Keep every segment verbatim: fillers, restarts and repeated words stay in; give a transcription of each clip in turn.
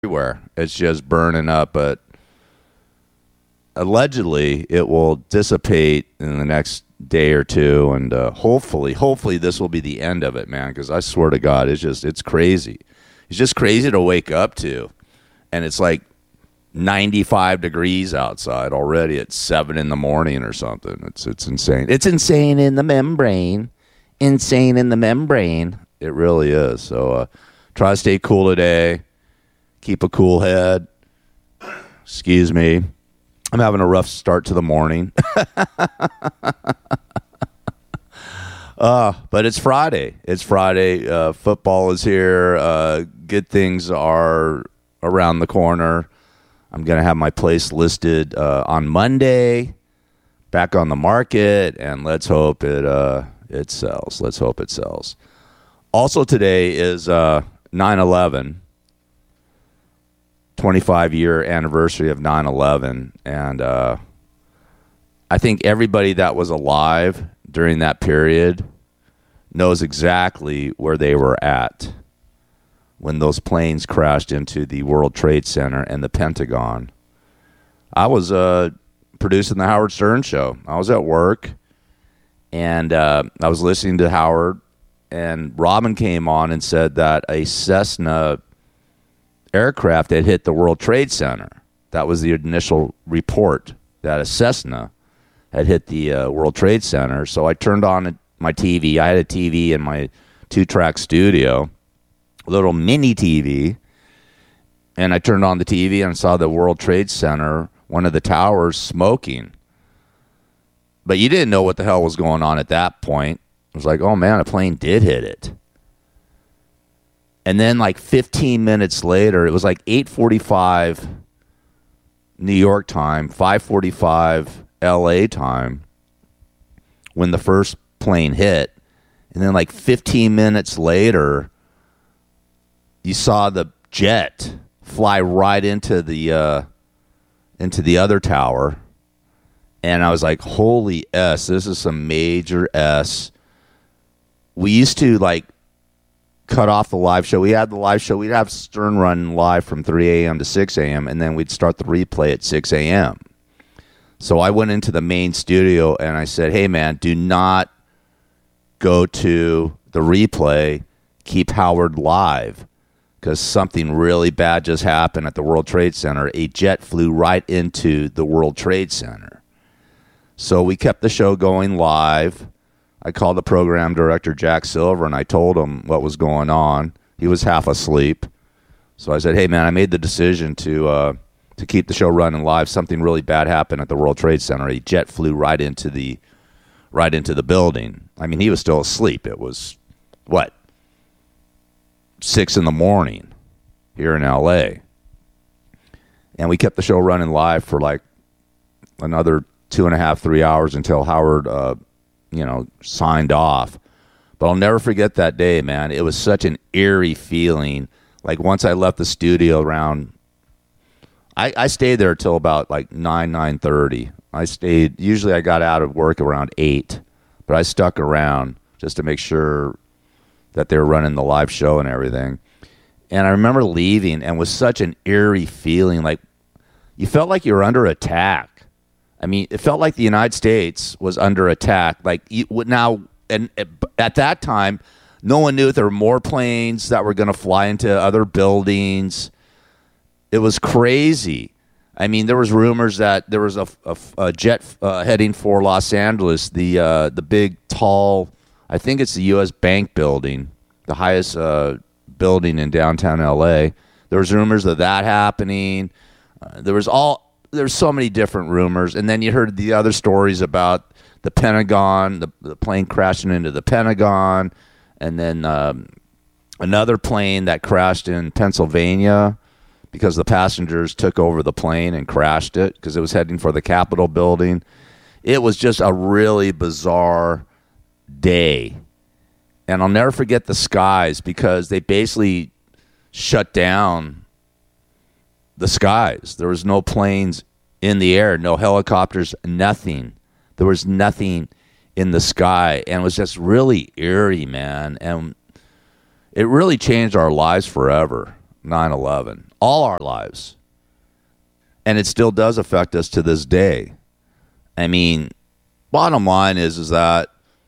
everywhere. It's just burning up, but allegedly it will dissipate in the next day or two, and uh, hopefully, hopefully this will be the end of it, man, because I swear to God, it's just, it's crazy. It's just crazy to wake up to, and it's like ninety-five degrees outside already at seven in the morning or something. It's it's insane. It's insane in the membrane. Insane in the membrane. It really is. So uh, try to stay cool today. Keep a cool head. Excuse me. I'm having a rough start to the morning. uh, but it's Friday. It's Friday. Uh, football is here. Uh, good things are around the corner. I'm going to have my place listed uh, on Monday, back on the market, and let's hope it uh, it sells. Let's hope it sells. Also today is uh, nine eleven, twenty-five year anniversary of nine eleven, and uh, I think everybody that was alive during that period knows exactly where they were at when those planes crashed into the World Trade Center and the Pentagon. I was uh, producing the Howard Stern Show. I was at work, and uh, I was listening to Howard, and Robin came on and said that a Cessna aircraft had hit the World Trade Center. That was the initial report, that a Cessna had hit the uh, World Trade Center. So I turned on my T V. I had a T V in my two-track studio, a little mini T V, and I turned on the T V and saw the World Trade Center, one of the towers, smoking. But you didn't know what the hell was going on at that point. It was like, oh man, a plane did hit it. And then like fifteen minutes later, it was like eight forty-five New York time, five forty-five L A time, when the first plane hit. And then like fifteen minutes later, you saw the jet fly right into the uh, into the other tower, and I was like, "Holy S! This is some major S." We used to like cut off the live show. We had the live show. We'd have Stern run live from three a.m. to six a.m., and then we'd start the replay at six a.m. So I went into the main studio and I said, "Hey, man, do not go to the replay. Keep Howard live, because something really bad just happened at the World Trade Center. A jet flew right into the World Trade Center." So we kept the show going live. I called the program director, Jack Silver, and I told him what was going on. He was half asleep. So I said, "Hey, man, I made the decision to uh, to keep the show running live. Something really bad happened at the World Trade Center. A jet flew right into the right into the building." I mean, he was still asleep. It was, what, six in the morning here in L A. And we kept the show running live for like another two and a half, three hours until Howard, uh, you know, signed off. But I'll never forget that day, man. It was such an eerie feeling. Like once I left the studio around, I, I stayed there till about like nine, nine thirty. I stayed, usually I got out of work around eight, but I stuck around just to make sure that they were running the live show and everything. And I remember leaving, and with such an eerie feeling, like you felt like you were under attack. I mean, it felt like the United States was under attack. Like you, now, and at that time, no one knew if there were more planes that were going to fly into other buildings. It was crazy. I mean, there was rumors that there was a, a, a jet uh, heading for Los Angeles, the uh, the big, tall, I think it's the U S Bank building, the highest uh, building in downtown L A. There was rumors of that happening. Uh, there was all there's so many different rumors, and then you heard the other stories about the Pentagon, the, the plane crashing into the Pentagon, and then um, another plane that crashed in Pennsylvania because the passengers took over the plane and crashed it because it was heading for the Capitol building. It was just a really bizarre day. And I'll never forget the skies, because they basically shut down the skies. There was no planes in the air, no helicopters, nothing. There was nothing in the sky, and it was just really eerie, man. And it really changed our lives forever. nine eleven, all our lives. And it still does affect us to this day. I mean, bottom line is, is that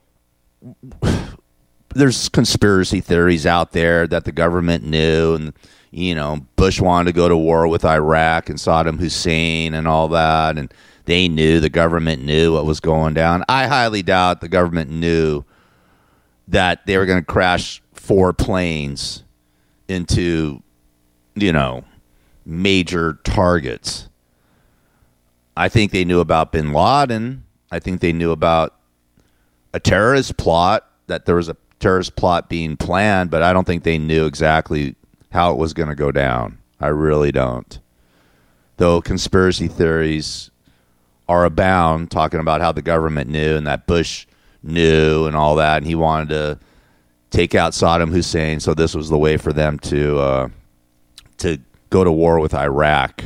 there's conspiracy theories out there that the government knew, and, you know, Bush wanted to go to war with Iraq and Saddam Hussein and all that, and they knew, the government knew what was going down. I highly doubt the government knew that they were going to crash four planes into, you know, major targets. I think they knew about bin Laden. I think they knew about a terrorist plot, that there was a terrorist plot being planned, but I don't think they knew exactly how it was going to go down. I really don't. Though conspiracy theories are abound, talking about how the government knew and that Bush knew and all that, and he wanted to take out Saddam Hussein, so this was the way for them to uh, to go to war with Iraq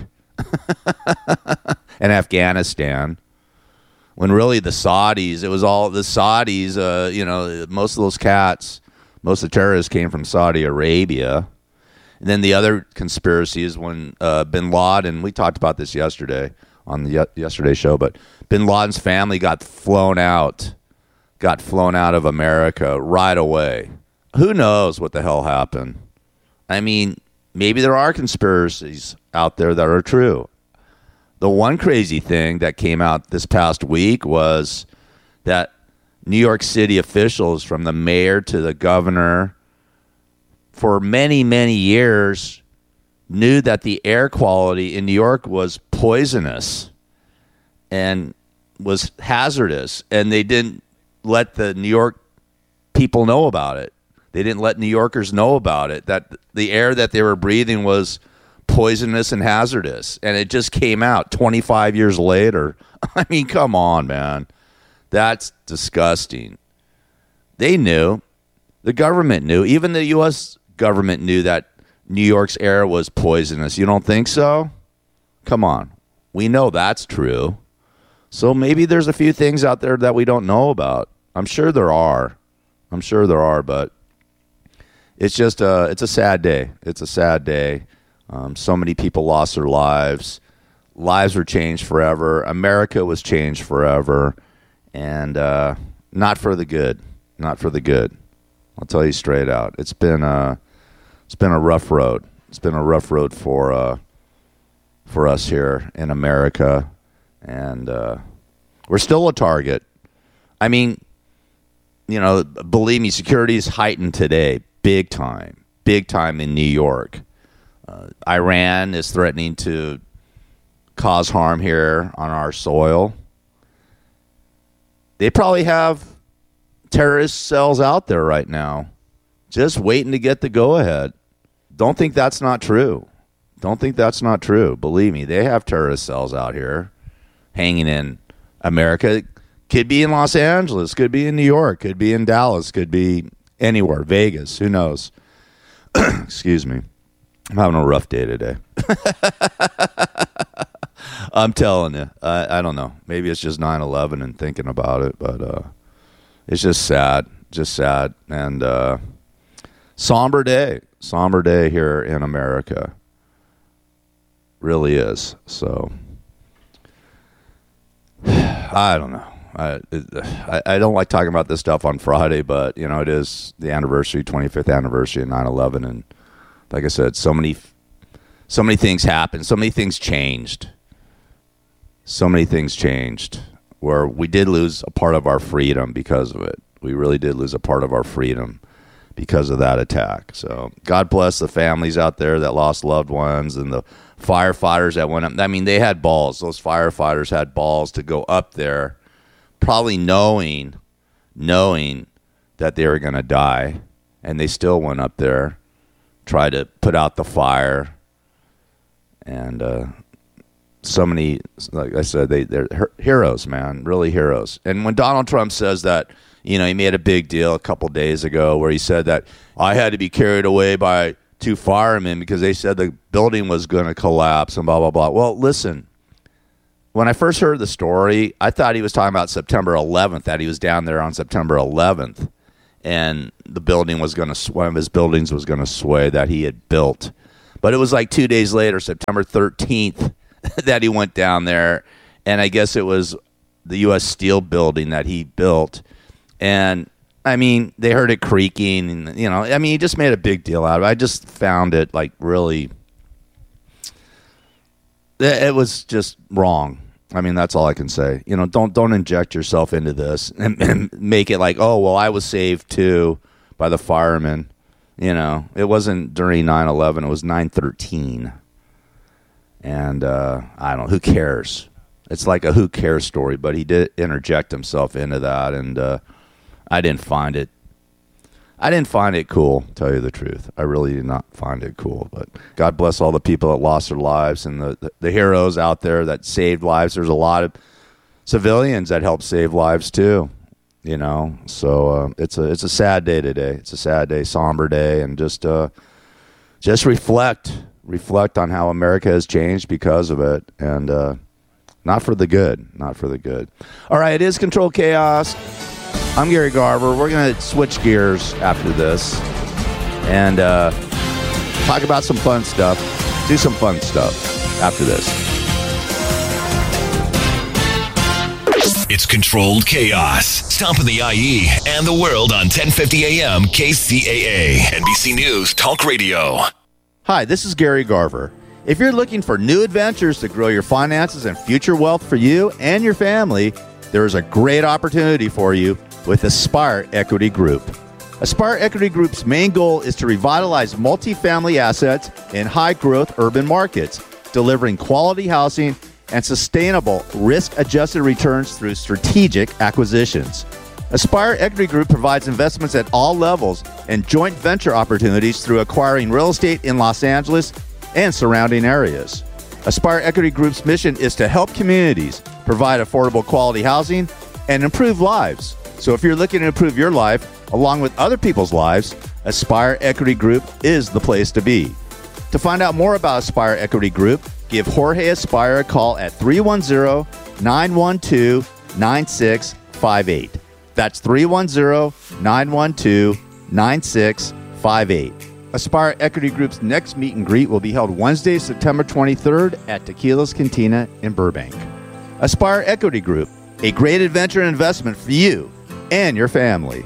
and Afghanistan. When really the Saudis, it was all the Saudis, uh, you know, most of those cats, most of the terrorists came from Saudi Arabia. And then the other conspiracy is when uh, bin Laden, we talked about this yesterday on the y- yesterday show, but bin Laden's family got flown out, got flown out of America right away. Who knows what the hell happened? I mean, maybe there are conspiracies out there that are true. The one crazy thing that came out this past week was that New York City officials, from the mayor to the governor, for many, many years, knew that the air quality in New York was poisonous and was hazardous, and they didn't let the New York people know about it. They didn't let New Yorkers know about it, that the air that they were breathing was poisonous and hazardous, and it just came out twenty-five years later. I mean, come on, man. That's disgusting. They knew. The government knew. Even the U S government knew that New York's air was poisonous. You don't think so? Come on. We know that's true. So maybe there's a few things out there that we don't know about. I'm sure there are. I'm sure there are, but it's just a, it's a sad day. It's a sad day. Um, so many people lost their lives. Lives were changed forever. America was changed forever. And uh, not for the good. Not for the good. I'll tell you straight out. It's been a, it's been a rough road. It's been a rough road for uh, for us here in America. And uh, we're still a target. I mean, you know, believe me, security is heightened today. Big time. Big time in New York. Uh, Iran is threatening to cause harm here on our soil. They probably have terrorist cells out there right now, just waiting to get the go-ahead. Don't think that's not true. Don't think that's not true. Believe me, they have terrorist cells out here hanging in America. Could be in Los Angeles, could be in New York, could be in Dallas, could be anywhere, Vegas, who knows? Excuse me. I'm having a rough day today. I'm telling you. I, I don't know. Maybe it's just nine eleven and thinking about it, but uh, it's just sad. Just sad. And uh, somber day. Somber day here in America. Really is. So, I don't know. I, I I don't like talking about this stuff on Friday, but, you know, it is the anniversary, twenty-fifth anniversary of nine eleven, and like I said, so many, so many things happened. So many things changed. So many things changed where we did lose a part of our freedom because of it. We really did lose a part of our freedom because of that attack. So God bless the families out there that lost loved ones and the firefighters that went up. I mean, they had balls. Those firefighters had balls to go up there, probably knowing, knowing that they were going to die, and they still went up there. Try to put out the fire, and uh, so many, like I said, they, they're heroes, man, really heroes. And when Donald Trump says that, you know, he made a big deal a couple days ago where he said that I had to be carried away by two firemen because they said the building was going to collapse and blah, blah, blah. Well, listen, when I first heard the story, I thought he was talking about September eleventh, that he was down there on September eleventh. And the building was going to, one of his buildings was going to sway that he had built. But it was like two days later, September thirteenth, that he went down there. And I guess it was the U S Steel building that he built. And, I mean, they heard it creaking. And, you know, I mean, he just made a big deal out of it. I just found it, like, really, it was just wrong. I mean, that's all I can say. You know, don't don't inject yourself into this and, and make it like, oh, well, I was saved too by the firemen. You know, it wasn't during nine eleven. It was nine thirteen. And uh, I don't know. Who cares? It's like a who cares story, but he did interject himself into that, and uh, I didn't find it. I didn't find it cool, to tell you the truth. I really did not find it cool. But God bless all the people that lost their lives and the, the, the heroes out there that saved lives. There's a lot of civilians that helped save lives too, you know. So uh, it's a it's a sad day today. It's a sad day, somber day, and just uh, just reflect reflect on how America has changed because of it, and uh, not for the good, not for the good. All right, it is Controlled Chaos. I'm Gary Garver. We're going to switch gears after this and uh, talk about some fun stuff, do some fun stuff after this. It's Controlled Chaos, stomping the I E and the world on ten fifty A M K C A A, N B C News Talk Radio. Hi, this is Gary Garver. If you're looking for new adventures to grow your finances and future wealth for you and your family, there is a great opportunity for you with Aspire Equity Group. Aspire Equity Group's main goal is to revitalize multifamily assets in high-growth urban markets, delivering quality housing and sustainable risk-adjusted returns through strategic acquisitions. Aspire Equity Group provides investments at all levels and joint venture opportunities through acquiring real estate in Los Angeles and surrounding areas. Aspire Equity Group's mission is to help communities provide affordable quality housing and improve lives. So if you're looking to improve your life, along with other people's lives, Aspire Equity Group is the place to be. To find out more about Aspire Equity Group, give Jorge Aspire a call at three one zero, nine one two, nine six five eight. That's three one zero, nine one two, nine six five eight. Aspire Equity Group's next meet and greet will be held Wednesday, September twenty-third at Tequila's Cantina in Burbank. Aspire Equity Group, a great adventure and investment for you and your family.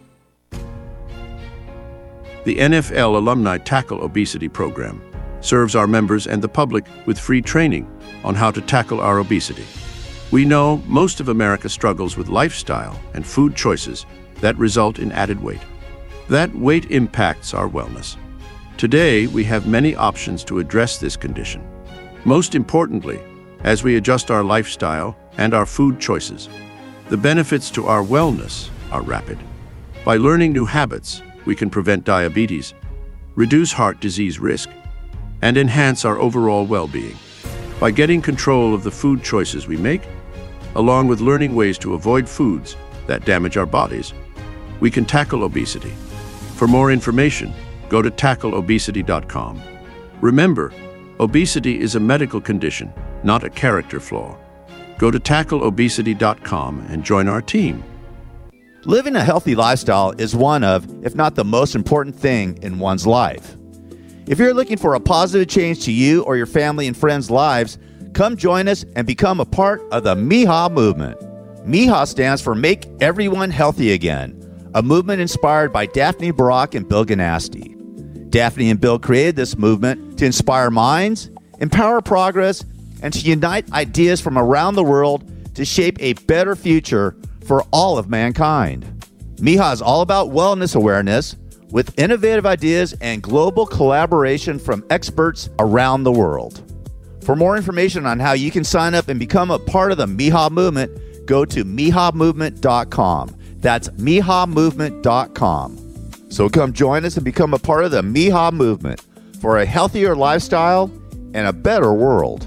The N F L Alumni Tackle Obesity Program serves our members and the public with free training on how to tackle our obesity. We know most of America struggles with lifestyle and food choices that result in added weight. That weight impacts our wellness. Today, we have many options to address this condition. Most importantly, as we adjust our lifestyle and our food choices, the benefits to our wellness are rapid. By learning new habits, we can prevent diabetes, reduce heart disease risk, and enhance our overall well-being. By getting control of the food choices we make, along with learning ways to avoid foods that damage our bodies, we can tackle obesity. For more information, go to tackle obesity dot com. Remember, obesity is a medical condition, not a character flaw. Go to tackle obesity dot com and join our team. Living a healthy lifestyle is one of, if not the most important thing in one's life. If you're looking for a positive change to you or your family and friends' lives, come join us and become a part of the M I H A movement. M I H A stands for Make Everyone Healthy Again, a movement inspired by Daphne Barak and Bill Ganasty. Daphne and Bill created this movement to inspire minds, empower progress, and to unite ideas from around the world to shape a better future for all of mankind. M I H A is all about wellness awareness with innovative ideas and global collaboration from experts around the world. For more information on how you can sign up and become a part of the M I H A movement, go to M I H A movement dot com. That's M I H A movement dot com. So come join us and become a part of the M I H A movement for a healthier lifestyle and a better world.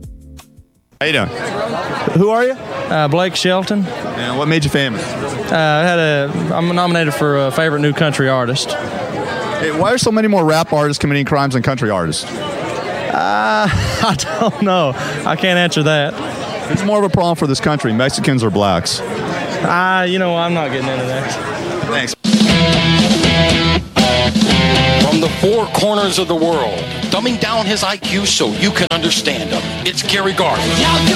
How you doing? Who are you? Uh, Blake Shelton. And what made you famous? Uh, I had a. I'm nominated for a favorite new country artist. Hey, why are so many more rap artists committing crimes than country artists? Uh, I don't know. I can't answer that. It's more of a problem for this country, Mexicans or blacks. Uh, you know, I'm not getting into that. Thanks. from the four corners of the world, dumbing down his I Q so you can understand him. It's Gary Garver.